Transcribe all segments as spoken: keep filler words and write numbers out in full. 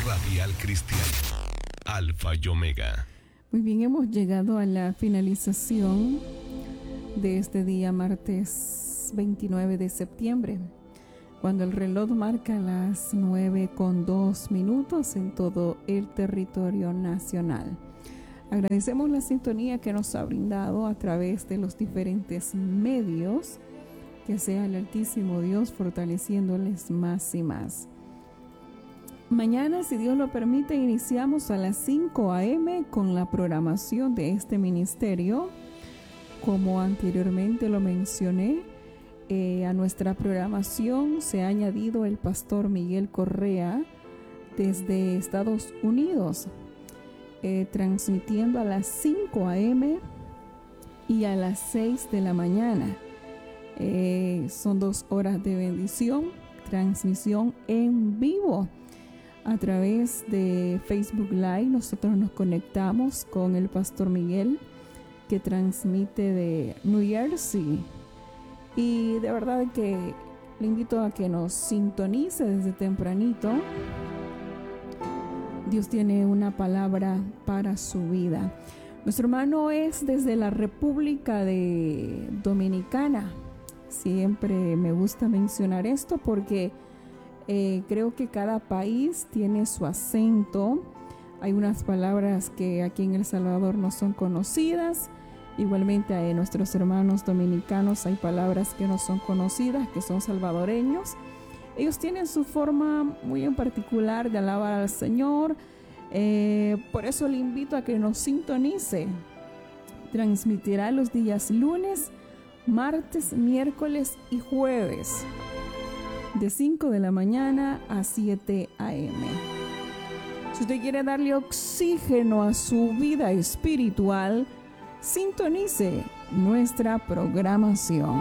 Radial Cristiano, Alfa y Omega. Muy bien, hemos llegado a la finalización de este día martes veintinueve de septiembre, cuando el reloj marca las nueve con dos minutos en todo el territorio nacional. Agradecemos la sintonía que nos ha brindado a través de los diferentes medios. Que sea el Altísimo Dios fortaleciéndoles más y más. Mañana, si Dios lo permite, iniciamos a las cinco a eme con la programación de este ministerio. Como anteriormente lo mencioné, eh, a nuestra programación se ha añadido el pastor Miguel Correa desde Estados Unidos, eh, transmitiendo a las cinco a eme y a las seis de la mañana. Eh, son dos horas de bendición, transmisión en vivo a través de Facebook Live. Nosotros nos conectamos con el pastor Miguel, que transmite de New Jersey, y de verdad que le invito a que nos sintonice desde tempranito. Dios tiene una palabra para su vida. Nuestro hermano es desde la República de Dominicana. Siempre me gusta mencionar esto porque eh, creo que cada país tiene su acento. Hay unas palabras que aquí en El Salvador no son conocidas. Igualmente a nuestros hermanos dominicanos hay palabras que no son conocidas, que son salvadoreños. Ellos tienen su forma muy en particular de alabar al Señor. Eh, por eso le invito a que nos sintonice. Transmitirá los días lunes, martes, miércoles y jueves, de cinco de la mañana a siete a eme. Si usted quiere darle oxígeno a su vida espiritual, sintonice nuestra programación.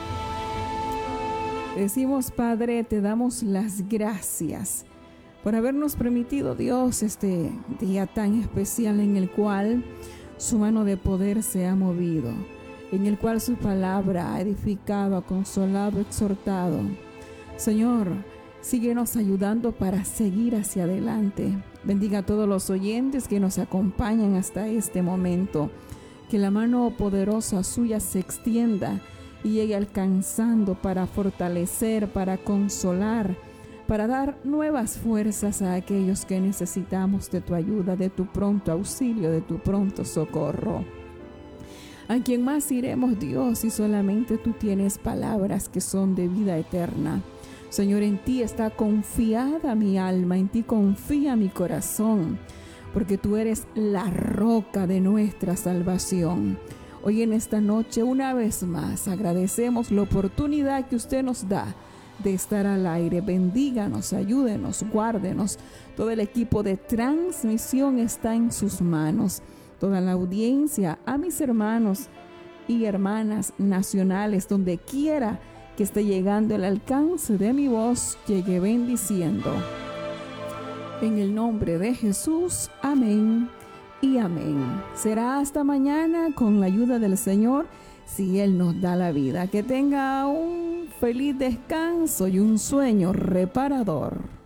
Decimos, Padre, te damos las gracias por habernos permitido, Dios, este día tan especial en el cual su mano de poder se ha movido, en el cual su palabra ha edificado, ha consolado, exhortado. Señor, síguenos ayudando para seguir hacia adelante. Bendiga a todos los oyentes que nos acompañan hasta este momento. Que la mano poderosa suya se extienda y llegue alcanzando para fortalecer, para consolar, para dar nuevas fuerzas a aquellos que necesitamos de tu ayuda, de tu pronto auxilio, de tu pronto socorro. ¿A quién más iremos, Dios, si solamente tú tienes palabras que son de vida eterna? Señor, en ti está confiada mi alma, en ti confía mi corazón, porque tú eres la roca de nuestra salvación. Hoy en esta noche, una vez más, agradecemos la oportunidad que usted nos da de estar al aire. Bendíganos, ayúdenos, guárdenos. Todo el equipo de transmisión está en sus manos. Toda la audiencia, a mis hermanos y hermanas nacionales, donde quiera que esté llegando el alcance de mi voz, llegue bendiciendo. En el nombre de Jesús, amén y amén. Será hasta mañana con la ayuda del Señor, si Él nos da la vida. Que tenga un feliz descanso y un sueño reparador.